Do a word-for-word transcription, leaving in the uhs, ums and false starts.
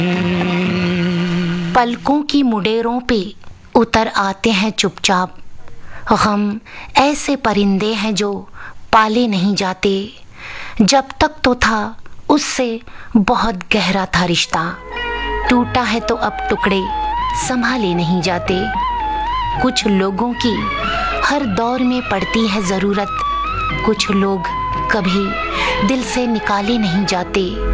पलकों की मुडेरों पे उतर आते हैं चुपचाप। गम ऐसे परिंदे हैं जो पाले नहीं जाते। जब तक तो था उससे बहुत गहरा था रिश्ता, टूटा है तो अब टुकड़े संभाले नहीं जाते। कुछ लोगों की हर दौर में पड़ती है ज़रूरत, कुछ लोग कभी दिल से निकाले नहीं जाते।